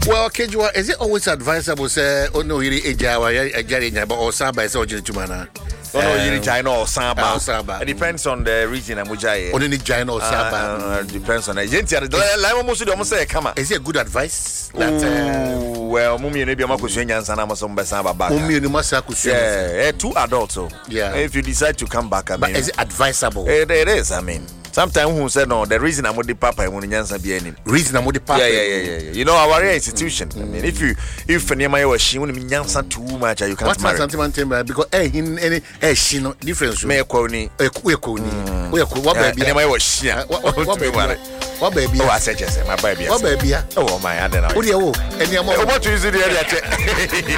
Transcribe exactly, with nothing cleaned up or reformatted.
Well, Kejua, is it always advisable say oh no yiri ejawa ejari nya but or samba say ojiri tumana? Oh no yiri China or samba. Or samba. It depends on the region and mujaye. Only ni China or samba. Depends on the agent. Like almost the almost say come. Is it good advice? That well, mummy maybe amako nyansa na maso mbesa back. Mummy ni masa kusu. Yeah, two adults so. Yeah. If you decide to come back, I mean, but is it advisable? It, it is, I mean. Sometimes who said no, the reason I'm with the papa when nyansa be any. Reason I'm with the papa. Yeah, yeah, yeah, yeah. You know our institution. Mm. I mean, if you if Nyama was she when nyansa too much, you can't marry. What's sentiment because eh him any eh she no difference. Me kwoni. Eh we kwoni. We kwoni. What baby? Nyama was she. What baby? What baby? Oh, I said just my baby. What baby? Oh my, I don't know. What do you? Any amount. What is it?